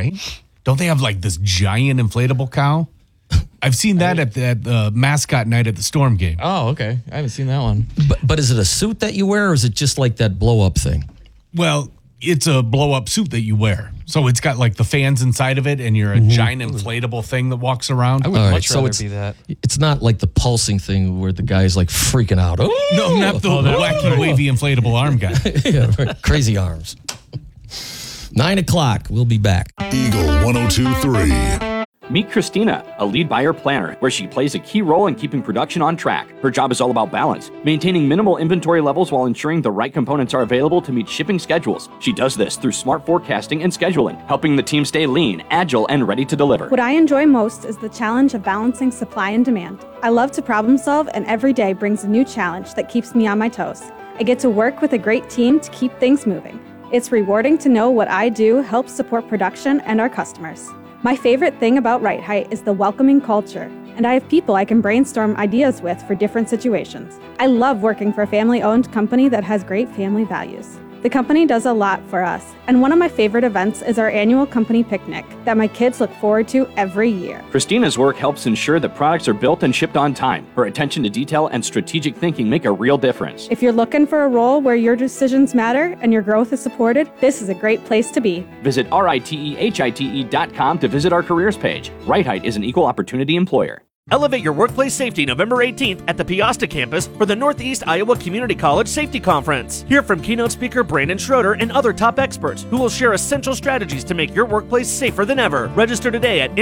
right? Don't they have like this giant inflatable cow? I've seen that at the mascot night at the Storm game. Oh, okay. I haven't seen that one. But is it a suit that you wear, or is it just like that blow-up thing? Well, it's a blow-up suit that you wear. So it's got like the fans inside of it, and you're a giant inflatable thing that walks around. I would much rather be that. It's not like the pulsing thing where the guy's like freaking out. Oh! No, not the wacky, wavy, inflatable arm guy. Yeah, right. Crazy arms. 9 o'clock. We'll be back. Eagle 102.3. Meet Christina, a lead buyer planner, where she plays a key role in keeping production on track. Her job is all about balance, maintaining minimal inventory levels while ensuring the right components are available to meet shipping schedules. She does this through smart forecasting and scheduling, helping the team stay lean, agile, and ready to deliver. What I enjoy most is the challenge of balancing supply and demand. I love to problem solve, and every day brings a new challenge that keeps me on my toes. I get to work with a great team to keep things moving. It's rewarding to know what I do helps support production and our customers. My favorite thing about Right Height is the welcoming culture, and I have people I can brainstorm ideas with for different situations. I love working for a family-owned company that has great family values. The company does a lot for us, and one of my favorite events is our annual company picnic that my kids look forward to every year. Christina's work helps ensure that products are built and shipped on time. Her attention to detail and strategic thinking make a real difference. If you're looking for a role where your decisions matter and your growth is supported, this is a great place to be. Visit RITEHITE.com to visit our careers page. Right Height is an equal opportunity employer. Elevate your workplace safety November 18th at the Piasta campus for the Northeast Iowa Community College Safety Conference. Hear from keynote speaker Brandon Schroeder and other top experts who will share essential strategies to make your workplace safer than ever. Register today at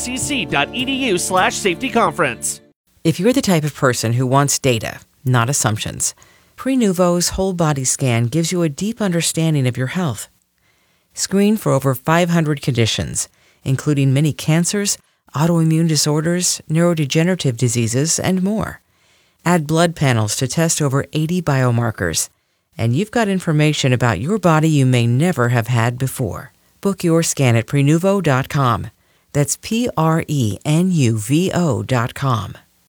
nicc.edu/safetyconference. If you're the type of person who wants data, not assumptions, Prenuvo's whole body scan gives you a deep understanding of your health. Screen for over 500 conditions, including many cancers, autoimmune disorders, neurodegenerative diseases, and more. Add blood panels to test over 80 biomarkers, and you've got information about your body you may never have had before. Book your scan at Prenuvo.com. That's Prenuvo.com.